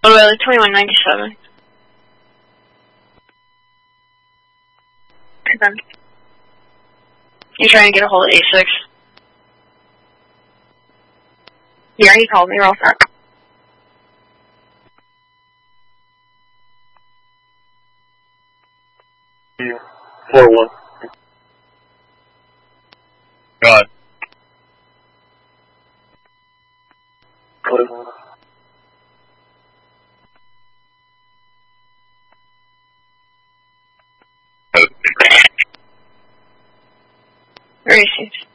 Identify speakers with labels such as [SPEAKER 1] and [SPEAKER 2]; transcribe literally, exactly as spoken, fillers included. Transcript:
[SPEAKER 1] By the way, like twenty-one ninety-seven. Okay. You trying to get a hold of A six? Yeah, he called me real fast.
[SPEAKER 2] four one.
[SPEAKER 3] God.
[SPEAKER 1] Where is he?